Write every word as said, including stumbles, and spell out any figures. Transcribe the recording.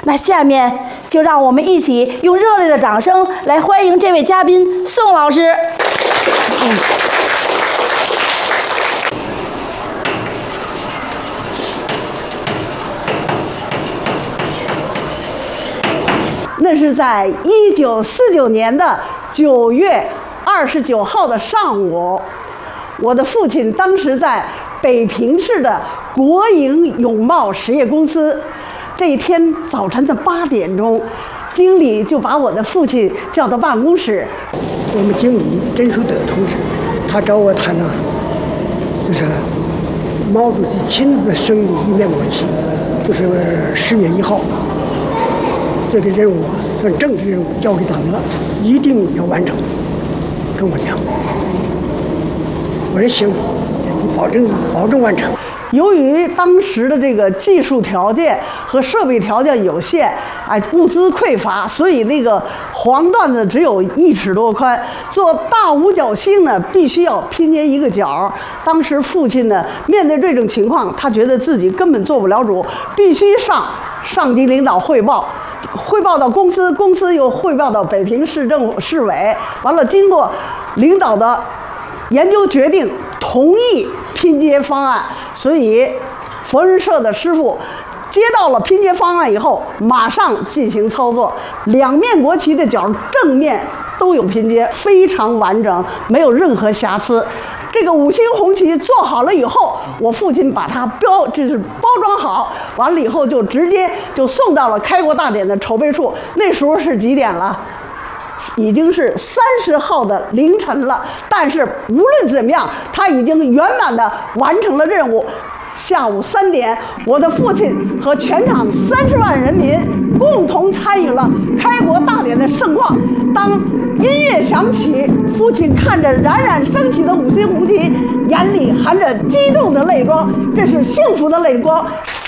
那下面就让我们一起用热烈的掌声来欢迎这位嘉宾宋老师。嗯那是在一九四九年的九月二十九号的上午，我的父亲当时在北平市的国营永茂实业公司。这一天早晨的八点钟，经理就把我的父亲叫到办公室。 我们经理甄书德同志，他找我谈了，就是毛主席亲自升立一面国旗，就是十月一号。这个任务啊，算政治任务，交给咱们了，一定要完成。跟我讲，我说行，你保证保证完成。 由于当时的这个技术条件和设备条件有限，哎，物资匮乏，所以那个黄段子只有一尺多宽。做大五角星呢，必须要拼接一个角。当时父亲呢，面对这种情况，他觉得自己根本做不了主，必须上上级领导汇报。汇报到公司，公司又汇报到北平市政府市委，完了经过领导的研究决定，同意拼接方案。所以缝纫社的师傅接到了拼接方案以后，马上进行操作，两面国旗的角正面都有拼接，非常完整，没有任何瑕疵。这个五星红旗做好了以后，我父亲把它标就是包装好，完了以后就直接就送到了开国大典的筹备处。那时候是几点了？已经是三十号的凌晨了。但是无论怎么样，他已经圆满的完成了任务。下午三点，我的父亲和全场三十万人民共同参与了开国大典的盛况。当音乐响起，父亲看着冉冉升起的五星红旗，眼里含着激动的泪光，这是幸福的泪光。